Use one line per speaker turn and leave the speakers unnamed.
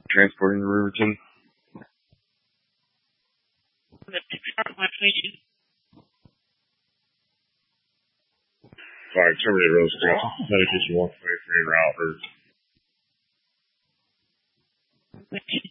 transporting to Riverton. Sorry, Terminator Rose Medication 123 route.